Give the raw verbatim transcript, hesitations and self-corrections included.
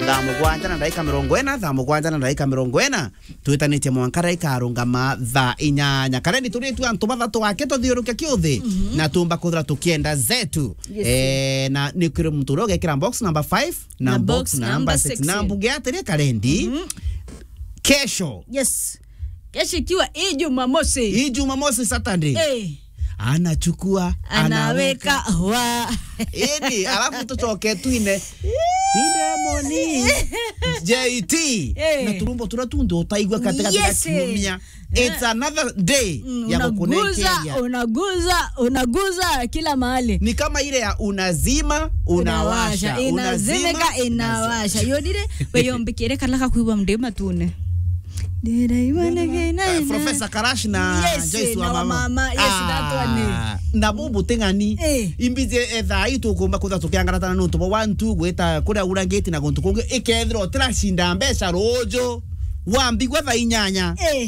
Thamo gwanja na ndaika mirongo ena, thamo gwanja na ndaika mirongo ena. Tuitanite mwankara ikarungama tha inyanya. Karendi turitu antu bathatu wake tuthiuruke kiuthi na tumba kuthira tukienda zetu. Yes. Eh na nikire muturo gekira box number five na, na box, box number six na mbuge atire karendi. Mm -hmm. Kesho. Yes. Kesho ikiwa hii Jumamosi. Hii Jumamosi Saturday. Eh. Anachukua anaweka wa eni alafu tutoke tuine Pindemoni J T hey. Na turumbo turatundo utaigwa katika yes, kiumia hey. It's another day mm, ya kukunekeja unaguza unaguza kila mahali ni kama ile ya unazima unawasha inazimeka inawasha yodire weyombikire kalaka kuiwa mdema tune Uh, Professor Karash na yes, Joyce wa mama. mama. Yes, ah, that one. Na bubu tengani. Eh. Imbize etha itu kumba kutha tukiangaratana no tubo one two gweta kuria urangeti na gontu kunge ikethro trashinda mbesha rojo. Wambi gwetha inyanya. Eh.